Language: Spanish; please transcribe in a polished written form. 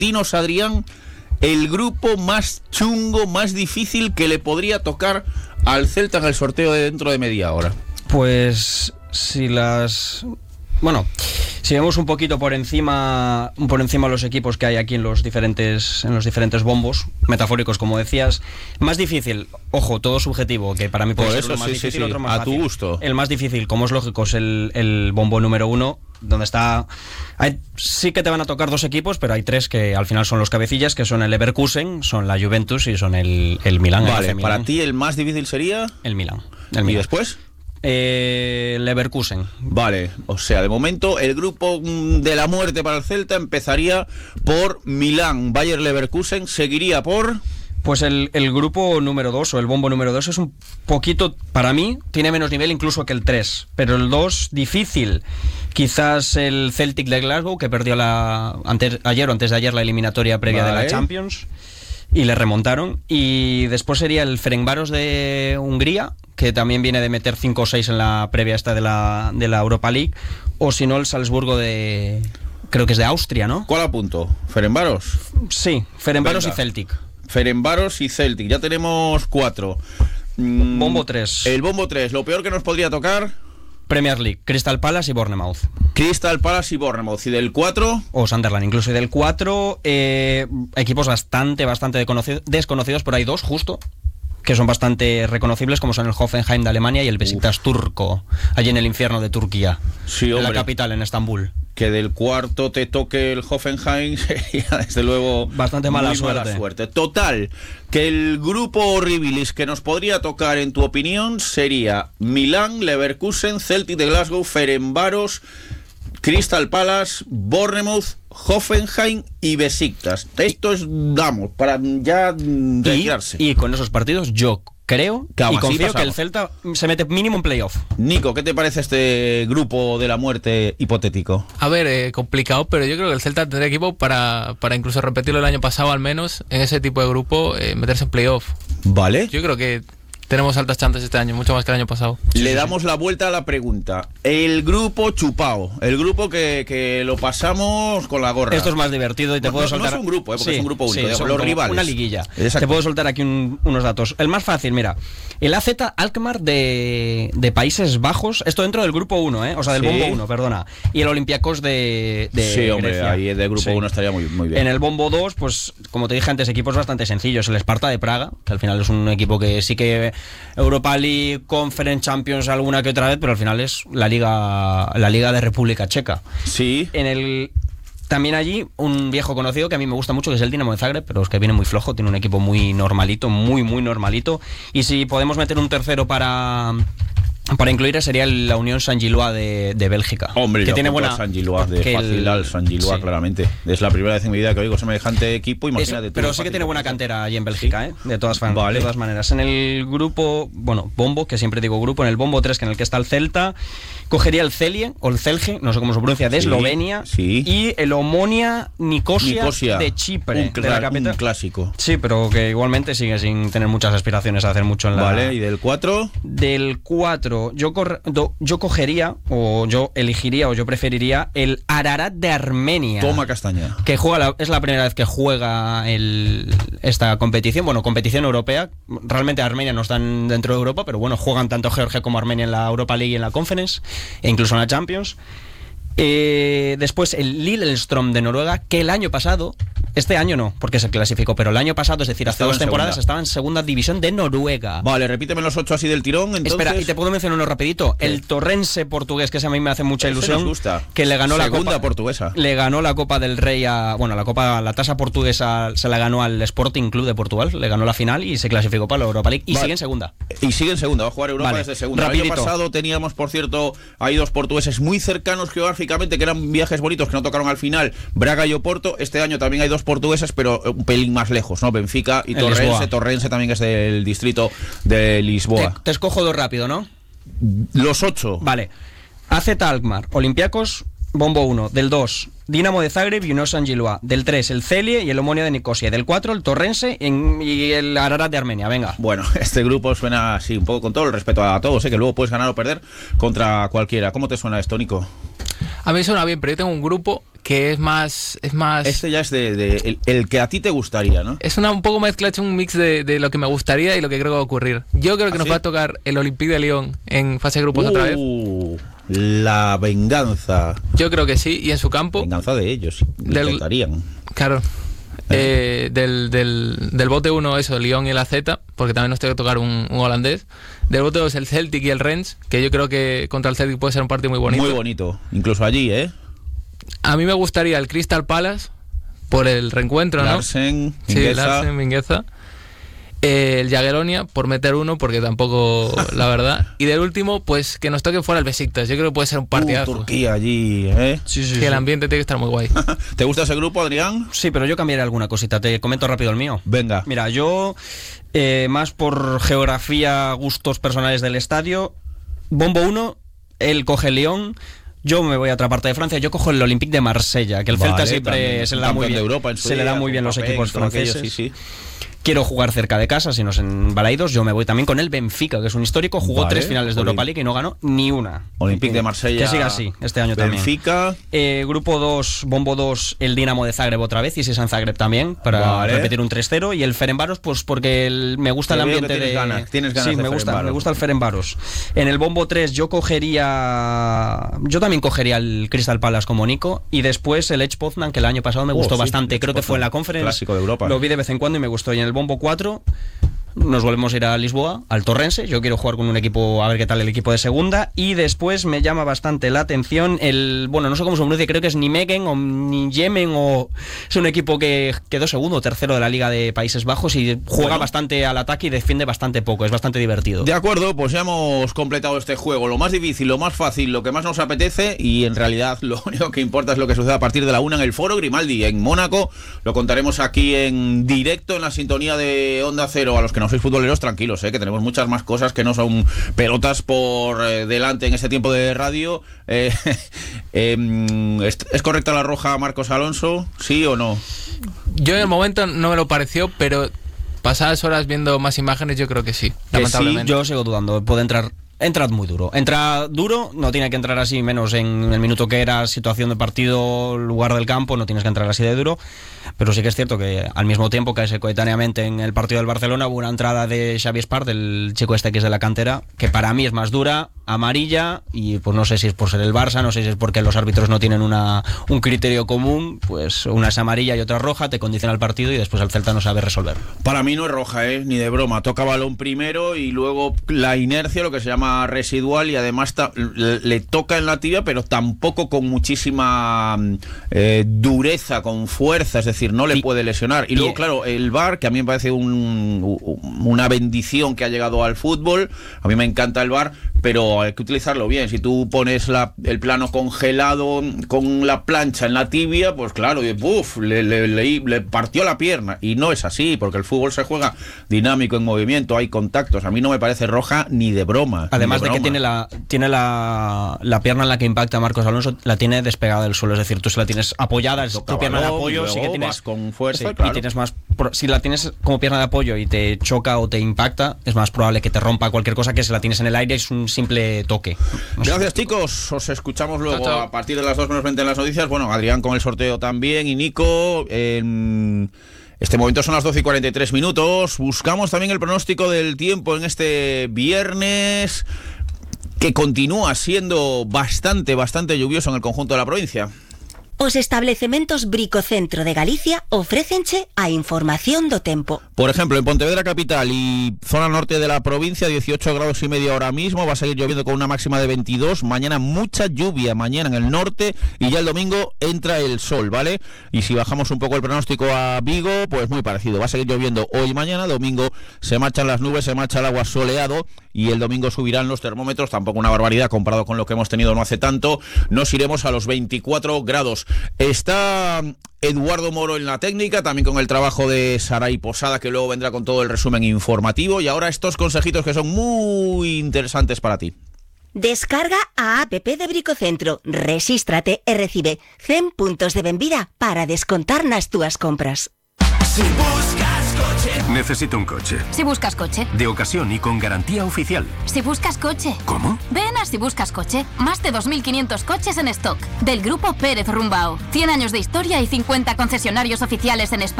Dinos, Adrián, el grupo más chungo, más difícil que le podría tocar al Celta en el sorteo de dentro de media hora. Pues si vemos un poquito por encima los equipos que hay aquí en los diferentes bombos metafóricos, como decías, más difícil, ojo, todo subjetivo, que para mí puede ser uno más difícil, otro más fácil. A tu gusto. El más difícil, como es lógico, es el bombo número 1, donde está... sí que te van a tocar 2 equipos, pero hay 3 que al final son los cabecillas, que son el Leverkusen, son la Juventus y son el Milán. Vale, Milán. para ti el más difícil sería... El Milán. ¿Y después? Leverkusen. Vale, o sea, de momento el grupo de la muerte para el Celta empezaría por Milán, Bayer Leverkusen, seguiría por... Pues el grupo número 2 o el bombo número 2 es un poquito, para mí, tiene menos nivel incluso que el 3, pero el 2 difícil. Quizás el Celtic de Glasgow, que perdió ayer o antes de ayer la eliminatoria previa de la Champions y le remontaron. Y después sería el Ferencváros de Hungría, que también viene de meter 5 o 6 en la previa esta de la Europa League, o si no el Salzburgo creo que es de Austria, ¿no? ¿Cuál apunto? ¿Ferencváros? Sí, Ferencváros y Celtic. Ferencváros y Celtic, ya tenemos 4. Bombo 3. El bombo 3, lo peor que nos podría tocar... Premier League, Crystal Palace y Bournemouth. Crystal Palace y Bournemouth. ¿Y del 4? O Sunderland, incluso. Y del 4, equipos bastante desconocidos, pero hay 2 justo, que son bastante reconocibles, como son el Hoffenheim de Alemania y el Besiktas turco, allí en el infierno de Turquía, sí, en la capital, en Estambul. Que del 4 te toque el Hoffenheim sería desde luego bastante mala suerte. Total, que el grupo horribilis que nos podría tocar, en tu opinión, sería Milán, Leverkusen, Celtic de Glasgow, Ferencváros, Crystal Palace, Bournemouth, Hoffenheim y Besiktas. Esto es, para ya retirarse. Y con esos partidos yo creo y confío que el Celta se mete mínimo en playoff. Nico, ¿qué te parece este grupo de la muerte hipotético? A ver, complicado, pero yo creo que el Celta tendrá equipo para incluso repetirlo el año pasado, al menos en ese tipo de grupo, meterse en playoff. Vale. Yo creo que tenemos altas chances este año, mucho más que el año pasado. Le damos la vuelta a la pregunta. El grupo chupao, el grupo que lo pasamos con la gorra. Esto es más divertido y te puedo soltar... No es un grupo, porque es un grupo único, son los rivales. Una liguilla. Exacto. Te puedo soltar aquí unos datos. El más fácil, mira. El AZ Alkmaar de Países Bajos, esto dentro del grupo 1, o sea, del bombo 1, perdona. Y el Olympiacos de sí, hombre, Grecia. Ahí de grupo 1 estaría muy bien. En el bombo 2, pues, como te dije antes, equipos bastante sencillos. El Sparta de Praga, que al final es un equipo que sí que Europa League, Conference, Champions alguna que otra vez, pero al final es la liga de República Checa. Sí. También allí un viejo conocido que a mí me gusta mucho, que es el Dinamo de Zagreb, pero es que viene muy flojo, tiene un equipo muy normalito, muy normalito. Y si podemos meter un tercero para incluir, sería la Unión Saint-Gilloise de Bélgica. Hombre, que tiene buena Saint-Gilloise de fácil al Saint-Gilloise, sí. Claramente. Es la primera vez en mi vida que oigo semejante equipo, imagínate. Pero sí que tiene buena cantera allí en Bélgica, ¿sí? de todas maneras. En el grupo, bombo, que siempre digo grupo, en el bombo 3, que en el que está el Celta, cogería el Celje, o el Celje, no sé cómo se pronuncia, de Eslovenia, sí. Y el Omonia Nicosia de Chipre, de la capital. Un clásico. Sí, pero que igualmente sigue sin tener muchas aspiraciones a hacer mucho en la... Vale, ¿y del 4? Del 4, yo cogería, o yo elegiría, o yo preferiría el Ararat de Armenia. Toma castaña. Que es la primera vez que juega esta competición, competición europea. Realmente Armenia no están dentro de Europa, pero juegan tanto Georgia como Armenia en la Europa League y en la Conference, e incluso en la Champions. Después el Lillestrøm de Noruega, que el año pasado, este año no, porque se clasificó, pero el año pasado, es decir, hace 2 temporadas, estaba en segunda división de Noruega. Vale, repíteme los 8 así del tirón, entonces... Espera, y te puedo mencionar uno rapidito. ¿Qué? El Torrense portugués, que ese a mí me hace mucha ilusión. Nos gusta. Que le ganó segunda la Copa portuguesa. Le ganó la Copa del Rey la tasa portuguesa se la ganó al Sporting Club de Portugal, le ganó la final y se clasificó para la Europa League y sigue en segunda. Y sigue en segunda, va a jugar Europa desde segunda. Rapidito. El año pasado teníamos, por cierto, hay 2 portugueses muy cercanos geográficamente, que eran viajes bonitos que no tocaron al final, Braga y Oporto. Este año también hay 2 portugueses, pero un pelín más lejos, ¿no? Benfica y Torrense. Torrense también es del distrito de Lisboa. Te escojo 2 rápido, ¿no? Los 8. Vale. AZ Alkmaar, Olympiacos, bombo 1. Del 2, Dinamo de Zagreb y Unión Saint-Gilloise. Del 3, el Celje y el Omonia de Nicosia. Del 4, el Torrense y el Ararat de Armenia. Venga. Bueno, este grupo suena así, un poco, con todo el respeto a todos, que luego puedes ganar o perder contra cualquiera. ¿Cómo te suena esto, Nico? A mí suena bien, pero yo tengo un grupo que es más... Este ya es el que a ti te gustaría, ¿no? Es un poco mezcla, hecho un mix de lo que me gustaría y lo que creo que va a ocurrir. Yo creo que nos ¿sí? va a tocar el Olympique de Lyon en fase de grupos otra vez. La venganza. Yo creo que sí, y en su campo... Venganza de ellos. Intentarían. Claro. Del bote 1 eso, Lyon y la Z, porque también nos tiene que tocar un holandés. Del bote 2 el Celtic y el Rennes, que yo creo que contra el Celtic puede ser un partido muy bonito. Muy bonito, incluso allí, ¿eh? A mí me gustaría el Crystal Palace por el reencuentro, Larsen, ¿no? Sí, Larsen, Mingueza. El Jagiellonia por meter uno, porque tampoco, la verdad. Y del último, pues que nos toque fuera el Besiktas. Yo creo que puede ser un partidazo. Turquía allí, ¿eh? Sí, el ambiente tiene que estar muy guay. ¿Te gusta ese grupo, Adrián? Sí, pero yo cambiaré alguna cosita. Te comento rápido el mío. Venga. Mira, yo, más por geografía, gustos personales del estadio, bombo 1, él coge el Lyon. Yo me voy a otra parte de Francia, yo cojo el Olympique de Marsella, que el Celta siempre se le da muy bien, se le da muy bien los equipos franceses. Sí. Quiero jugar cerca de casa, si no es en Balaidos. Yo me voy también con el Benfica, que es un histórico. Jugó 3 finales de Europa League y no ganó ni una. Olympique de Marsella. Que siga así este año también. Benfica. Grupo 2, bombo 2, el Dinamo de Zagreb otra vez. Y si es en Zagreb también, para repetir un 3-0. Y el Ferencváros, pues porque me gusta el ambiente de... Tienes ganas sí, de me gusta el Ferencváros. En el bombo 3 yo también cogería el Crystal Palace como Nico. Y después el Lech Poznan, que el año pasado me gustó bastante. Creo que fue en la Conference. Clásico de Europa. Lo vi de vez en cuando y me gustó. Y en el bombo 4 nos volvemos a ir a Lisboa, al Torrense. Yo quiero jugar con un equipo, a ver qué tal el equipo de segunda. Y después me llama bastante la atención no sé cómo se pronuncia, creo que es Nijmegen o Nijmegen, o es un equipo que quedó segundo o tercero de la Liga de Países Bajos y juega bastante al ataque y defiende bastante poco, es bastante divertido. De acuerdo, pues ya hemos completado este juego. Lo más difícil, lo más fácil, lo que más nos apetece, y en realidad lo único que importa es lo que sucede a partir de la 1 en el Foro Grimaldi, en Mónaco. Lo contaremos aquí en directo, en la sintonía de Onda Cero. A los que no sois futboleros, tranquilos, que tenemos muchas más cosas que no son pelotas por delante en este tiempo de radio. ¿Es correcta la roja, Marcos Alonso? ¿Sí o no? Yo en el momento no me lo pareció, pero pasadas horas viendo más imágenes yo creo que sí, lamentablemente. Sí, yo sigo dudando, puede entrar muy duro. Entra duro, no tiene que entrar así, menos en el minuto que era, situación de partido, lugar del campo, no tienes que entrar así de duro. Pero sí que es cierto que al mismo tiempo, casi coetáneamente en el partido del Barcelona, hubo una entrada de Xavi Espart, el chico este que es de la cantera, que para mí es más dura, amarilla, y pues no sé si es por ser el Barça, no sé si es porque los árbitros no tienen un criterio común, pues una es amarilla y otra roja, te condiciona el partido y después el Celta no sabe resolver. Para mí no es roja, ni de broma. Toca balón primero y luego la inercia, lo que se llama residual, y además le toca en la tibia, pero tampoco con muchísima dureza, con fuerza, es decir, no le puede lesionar. Y luego, claro, el VAR, que a mí me parece una bendición que ha llegado al fútbol. A mí me encanta el VAR, pero hay que utilizarlo bien. Si tú pones el plano congelado con la plancha en la tibia, pues claro, le partió la pierna. Y no es así, porque el fútbol se juega dinámico, en movimiento, hay contactos. A mí no me parece roja ni de broma. Además de que tiene la pierna en la que impacta Marcos Alonso, la tiene despegada del suelo, es decir, tú si la tienes apoyada, es tu pierna de apoyo, sí que tienes con fuerza, sí, claro. Y tienes más, si la tienes como pierna de apoyo y te choca o te impacta, es más probable que te rompa cualquier cosa que si la tienes en el aire es un simple toque. Gracias, chicos, os escuchamos luego chao. A partir de las 2 menos 20 en las noticias. Bueno, Adrián con el sorteo también, y Nico en este momento son las 12:43. Buscamos también el pronóstico del tiempo en este viernes, que continúa siendo bastante lluvioso en el conjunto de la provincia. Os establecementos Bricocentro de Galicia ofrécenche a información do tempo. Por ejemplo, en Pontevedra capital y zona norte de la provincia, 18 grados y medio ahora mismo, va a seguir lloviendo con una máxima de 22, mañana mucha lluvia, mañana en el norte, y ya el domingo entra el sol, ¿vale? Y si bajamos un poco el pronóstico a Vigo, pues muy parecido, va a seguir lloviendo hoy y mañana, domingo se marchan las nubes, se marcha el agua soleado, y el domingo subirán los termómetros, tampoco una barbaridad comparado con lo que hemos tenido no hace tanto, nos iremos a los 24 grados. Está Eduardo Moro en la técnica, también con el trabajo de Saray Posada, que luego vendrá con todo el resumen informativo, y ahora estos consejitos que son muy interesantes para ti. Descarga a app de Bricocentro, resístrate e recibe 100 puntos de benvida para descontar nas túas compras. Si buscas Necesito un coche. Si buscas coche. De ocasión y con garantía oficial. Si buscas coche. ¿Cómo? Ven a Si Buscas Coche. Más de 2.500 coches en stock. Del grupo Pérez Rumbao. 100 años de historia y 50 concesionarios oficiales en España.